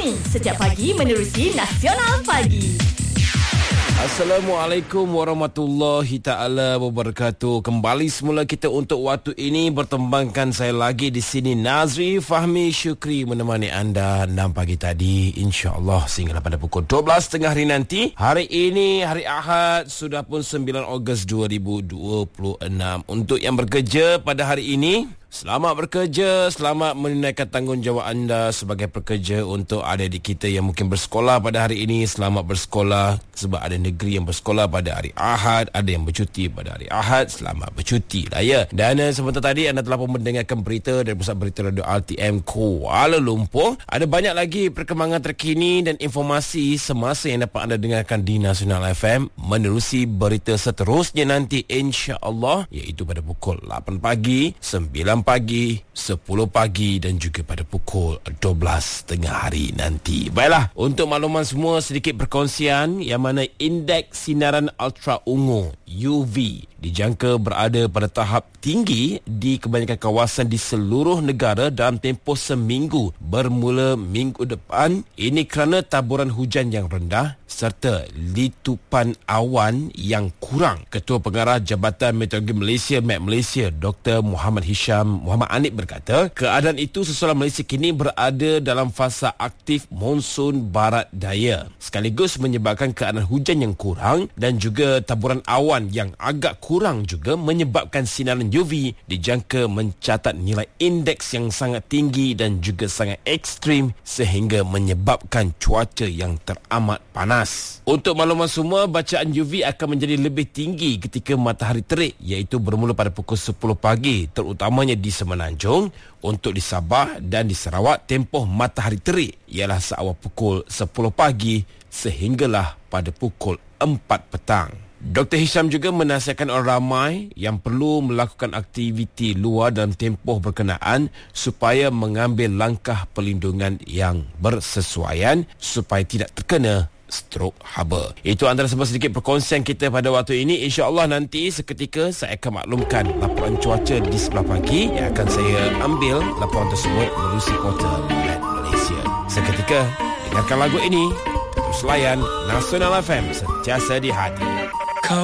kami setiap pagi menerusi Nasional Pagi. Assalamualaikum warahmatullahi ta'ala wabarakatuh. Kembali semula kita untuk waktu ini bertembangkan saya lagi di sini, Nazri Fahmi Syukri menemani anda 6 pagi tadi, insya-Allah sehingga pada pukul 12.30 hari nanti. Hari ini hari Ahad, sudah pun 9 Ogos 2026. Untuk yang bekerja pada hari ini, selamat bekerja, selamat menunaikan tanggungjawab anda sebagai pekerja. Untuk adik-adik kita yang mungkin bersekolah pada hari ini, selamat bersekolah. Sebab ada negeri yang bersekolah pada hari Ahad, ada yang bercuti pada hari Ahad, selamat bercuti lah ya. Dan sebentar tadi anda telah pun mendengarkan berita dari Pusat Berita Radio RTM Kuala Lumpur. Ada banyak lagi perkembangan terkini dan informasi semasa yang dapat anda dengarkan di Nasional FM menerusi berita seterusnya nanti, insya-Allah, iaitu pada pukul 8 pagi, 9 pagi, 10 pagi dan juga pada pukul 12.30 hari nanti. Baiklah, untuk makluman semua, sedikit perkongsian yang mana indeks sinaran ultra ungu UV dijangka berada pada tahap tinggi di kebanyakan kawasan di seluruh negara dalam tempoh seminggu bermula minggu depan. Ini kerana taburan hujan yang rendah serta litupan awan yang kurang. Ketua Pengarah Jabatan Meteorologi Malaysia (MET Malaysia) Dr. Muhammad Anip berkata, keadaan itu sesoal Malaysia kini berada dalam fasa aktif monsun barat daya, sekaligus menyebabkan keadaan hujan yang kurang dan juga taburan awan yang agak kurang juga menyebabkan sinaran UV dijangka mencatat nilai indeks yang sangat tinggi dan juga sangat ekstrim sehingga menyebabkan cuaca yang teramat panas. Untuk makluman semua, bacaan UV akan menjadi lebih tinggi ketika matahari terik, iaitu bermula pada pukul 10 pagi, terutamanya di Semenanjung. Untuk di Sabah dan di Sarawak, tempoh matahari terik ialah seawal pukul 10 pagi sehinggalah pada pukul 4 petang. Dr. Hisham juga menasihatkan orang ramai yang perlu melakukan aktiviti luar dalam tempoh berkenaan supaya mengambil langkah perlindungan yang bersesuaian supaya tidak terkena strok haba. Itu antara sedikit perkongsian kita pada waktu ini. InsyaAllah nanti seketika saya akan maklumkan laporan cuaca di sebelah pagi yang akan saya ambil laporan tersebut melalui portal MET Malaysia. Seketika dengarkan lagu ini. Terus layan Nasional FM, sentiasa di hati.